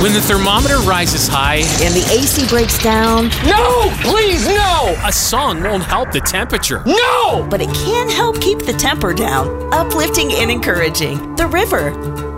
When the thermometer rises high and the AC breaks down. No! Please, no! a song won't help the temperature. No! But it can help keep the temper down, uplifting and encouraging. The River.